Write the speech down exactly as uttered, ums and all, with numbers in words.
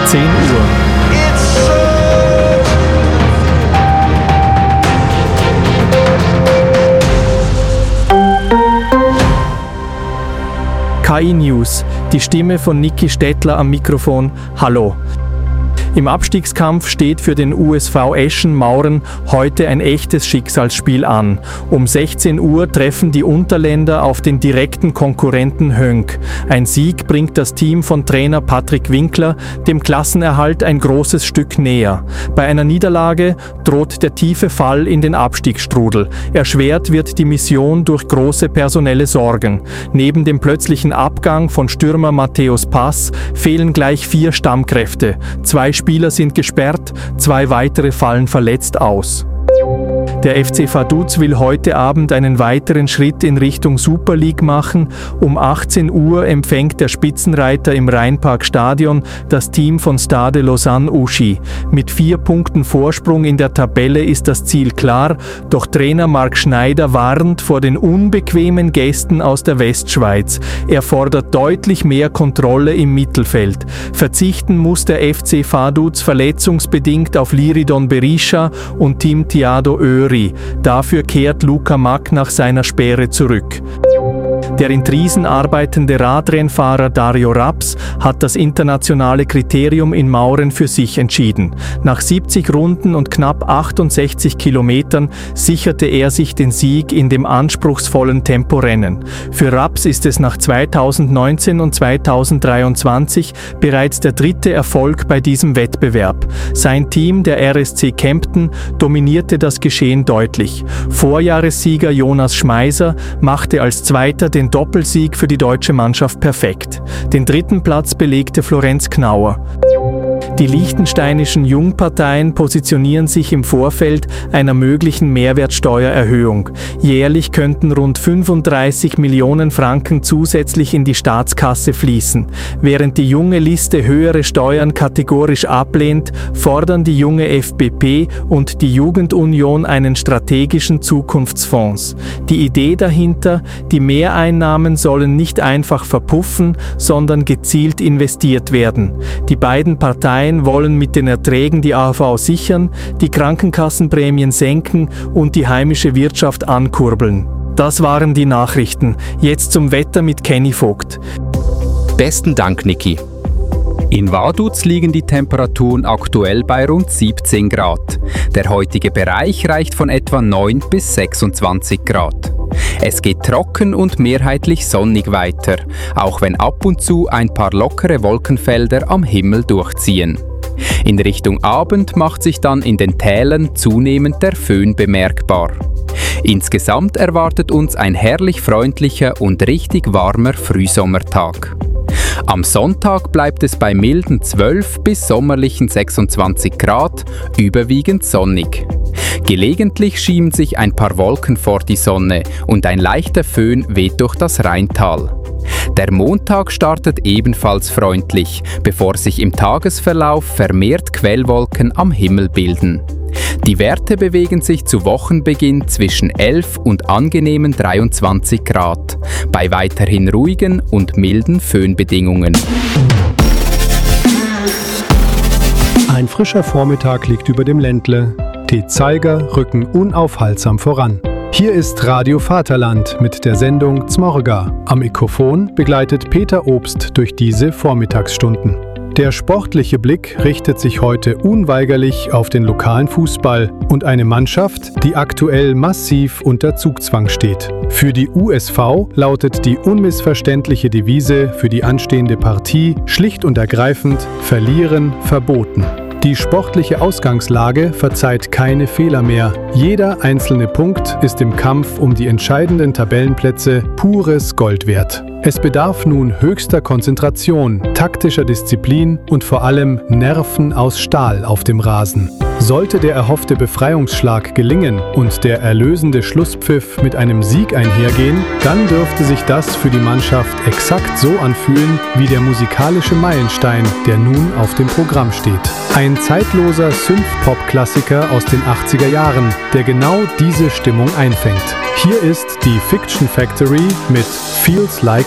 zehn Uhr. K I News, die Stimme von Niki Stettler am Mikrofon. Hallo. Im Abstiegskampf steht für den U S V Eschen-Mauren heute ein echtes Schicksalsspiel an. Um sechzehn Uhr treffen die Unterländer auf den direkten Konkurrenten Höngg. Ein Sieg bringt das Team von Trainer Patrick Winkler dem Klassenerhalt ein großes Stück näher. Bei einer Niederlage droht der tiefe Fall in den Abstiegsstrudel. Erschwert wird die Mission durch große personelle Sorgen. Neben dem plötzlichen Abgang von Stürmer Matthäus Pass fehlen gleich vier Stammkräfte. Zwei Spieler sind gesperrt, zwei weitere fallen verletzt aus. Der F C Vaduz will heute Abend einen weiteren Schritt in Richtung Super League machen. Um achtzehn Uhr empfängt der Spitzenreiter im Rheinparkstadion das Team von Stade Lausanne-Ouchy. Mit vier Punkten Vorsprung in der Tabelle ist das Ziel klar, doch Trainer Marc Schneider warnt vor den unbequemen Gästen aus der Westschweiz. Er fordert deutlich mehr Kontrolle im Mittelfeld. Verzichten muss der F C Vaduz verletzungsbedingt auf Liridon Berisha und Tim Thiago Öri. Dafür kehrt Luca Mack nach seiner Sperre zurück. Der in Triesen arbeitende Radrennfahrer Dario Raps hat das internationale Kriterium in Mauren für sich entschieden. Nach siebzig Runden und knapp achtundsechzig Kilometern sicherte er sich den Sieg in dem anspruchsvollen Temporennen. Für Raps ist es nach zweitausendneunzehn und zweitausenddreiundzwanzig bereits der dritte Erfolg bei diesem Wettbewerb. Sein Team, der R S C Kempten, dominierte das Geschehen deutlich. Vorjahressieger Jonas Schmeiser machte als Zweiter den Doppelsieg für die deutsche Mannschaft perfekt. Den dritten Platz belegte Florenz Knauer. Die liechtensteinischen Jungparteien positionieren sich im Vorfeld einer möglichen Mehrwertsteuererhöhung. Jährlich könnten rund fünfunddreißig Millionen Franken zusätzlich in die Staatskasse fließen. Während die junge Liste höhere Steuern kategorisch ablehnt, fordern die junge F B P und die Jugendunion einen strategischen Zukunftsfonds. Die Idee dahinter: die Mehreinnahmen sollen nicht einfach verpuffen, sondern gezielt investiert werden. Die beiden Parteien wollen mit den Erträgen die A H V sichern, die Krankenkassenprämien senken und die heimische Wirtschaft ankurbeln. Das waren die Nachrichten. Jetzt zum Wetter mit Kenny Vogt. Besten Dank, Niki. In Vaduz liegen die Temperaturen aktuell bei rund siebzehn Grad. Der heutige Bereich reicht von etwa neun bis sechsundzwanzig Grad. Es geht trocken und mehrheitlich sonnig weiter, auch wenn ab und zu ein paar lockere Wolkenfelder am Himmel durchziehen. In Richtung Abend macht sich dann in den Tälern zunehmend der Föhn bemerkbar. Insgesamt erwartet uns ein herrlich freundlicher und richtig warmer Frühsommertag. Am Sonntag bleibt es bei milden zwölf bis sommerlichen sechsundzwanzig Grad, überwiegend sonnig. Gelegentlich schieben sich ein paar Wolken vor die Sonne und ein leichter Föhn weht durch das Rheintal. Der Montag startet ebenfalls freundlich, bevor sich im Tagesverlauf vermehrt Quellwolken am Himmel bilden. Die Werte bewegen sich zu Wochenbeginn zwischen elf und angenehmen dreiundzwanzig Grad, bei weiterhin ruhigen und milden Föhnbedingungen. Ein frischer Vormittag liegt über dem Ländle. Die Zeiger rücken unaufhaltsam voran. Hier ist Radio Vaterland mit der Sendung Zmorga. Am Mikrofon begleitet Peter Obst durch diese Vormittagsstunden. Der sportliche Blick richtet sich heute unweigerlich auf den lokalen Fußball und eine Mannschaft, die aktuell massiv unter Zugzwang steht. Für die U S V lautet die unmissverständliche Devise für die anstehende Partie schlicht und ergreifend: Verlieren verboten. Die sportliche Ausgangslage verzeiht keine Fehler mehr. Jeder einzelne Punkt ist im Kampf um die entscheidenden Tabellenplätze pures Gold wert. Es bedarf nun höchster Konzentration, taktischer Disziplin und vor allem Nerven aus Stahl auf dem Rasen. Sollte der erhoffte Befreiungsschlag gelingen und der erlösende Schlusspfiff mit einem Sieg einhergehen, dann dürfte sich das für die Mannschaft exakt so anfühlen wie der musikalische Meilenstein, der nun auf dem Programm steht. Ein zeitloser Synth-Pop-Klassiker aus den achtziger Jahren, der genau diese Stimmung einfängt. Hier ist die Fiction Factory mit Feels Like